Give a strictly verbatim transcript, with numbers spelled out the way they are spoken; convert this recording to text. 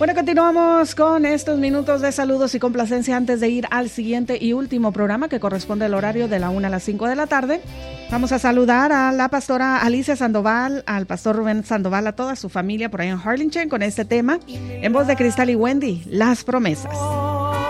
Bueno, continuamos con estos minutos de saludos y complacencia antes de ir al siguiente y último programa que corresponde al horario de la una a las cinco de la tarde. Vamos a saludar a la pastora Alicia Sandoval, al pastor Rubén Sandoval, a toda su familia por ahí en Harlingen con este tema, en voz de Cristal y Wendy, Las Promesas.